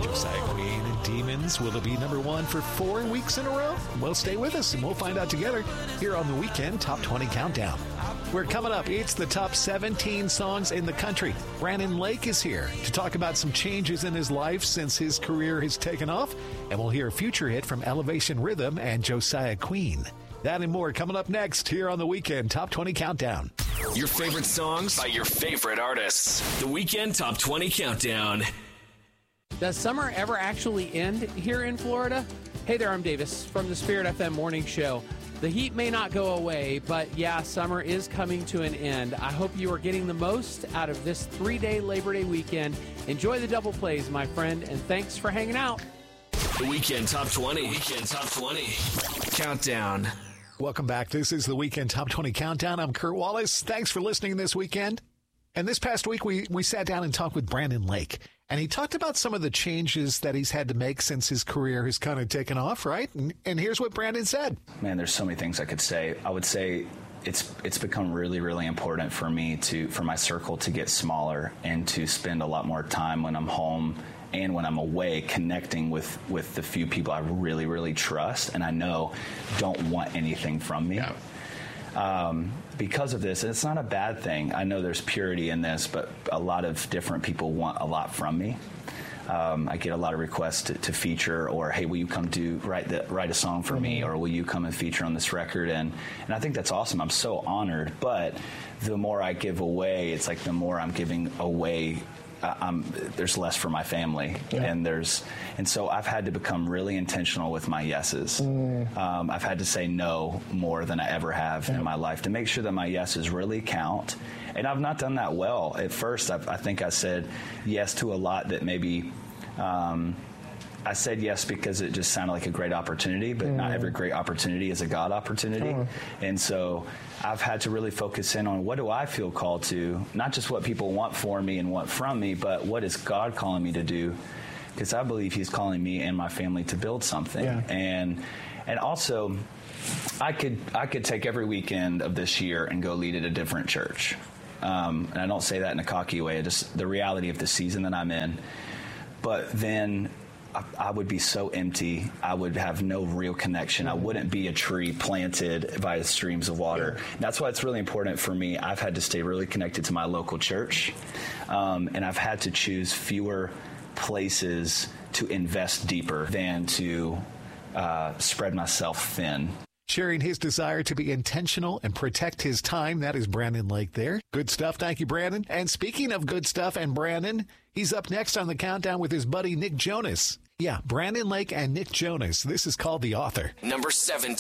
Josiah Queen and Demons. Will it be number one for 4 weeks in a row? Well, stay with us and we'll find out together here on the Weekend Top 20 Countdown. We're coming up. It's the top 17 songs in the country. Brandon Lake is here to talk about some changes in his life since his career has taken off. And we'll hear a future hit from Elevation Rhythm and Josiah Queen. That and more coming up next here on the Weekend Top 20 Countdown. Your favorite songs by your favorite artists. The Weekend Top 20 Countdown. Does summer ever actually end here in Florida? Hey there, I'm Davis from the Spirit FM Morning Show. The heat may not go away, but yeah, summer is coming to an end. I hope you are getting the most out of this 3-day Labor Day weekend. Enjoy the double plays, my friend, and thanks for hanging out. The Weekend Top 20. Weekend Top 20 Countdown. Welcome back. This is the Weekend Top 20 Countdown. I'm Kurt Wallace. Thanks for listening this weekend. And this past week, we sat down and talked with Brandon Lake. And he talked about some of the changes that he's had to make since his career has kind of taken off, right? And here's what Brandon said. Man, there's so many things I could say. I would say it's become really, really important for me for my circle to get smaller and to spend a lot more time when I'm home and when I'm away connecting with the few people I really, really trust and I know don't want anything from me. Yeah. Because of this, and it's not a bad thing. I know there's purity in this, but a lot of different people want a lot from me. I get a lot of requests to feature, or hey, will you come write a song for me, or will you come and feature on this record? And I think that's awesome. I'm so honored. But the more I give away, it's like the more I'm giving away. There's less for my family, yeah. and so I've had to become really intentional with my yeses. I've had to say no more than I ever have in my life to make sure that my yeses really count. And I've not done that well at first. I think I said yes to a lot that maybe I said yes because it just sounded like a great opportunity, but not every great opportunity is a God opportunity. And so I've had to really focus in on what do I feel called to, not just what people want for me and want from me, but what is God calling me to do? Because I believe he's calling me and my family to build something. Yeah. And also, I could take every weekend of this year and go lead at a different church. And I don't say that in a cocky way, just the reality of the season that I'm in. But then I would be so empty. I would have no real connection. I wouldn't be a tree planted by streams of water. Yeah. That's why it's really important for me. I've had to stay really connected to my local church, and I've had to choose fewer places to invest deeper than to spread myself thin. Sharing his desire to be intentional and protect his time. That is Brandon Lake there. Good stuff. Thank you, Brandon. And speaking of good stuff and Brandon, he's up next on the countdown with his buddy Nick Jonas. Yeah, Brandon Lake and Nick Jonas. This is called The Author. Number 17.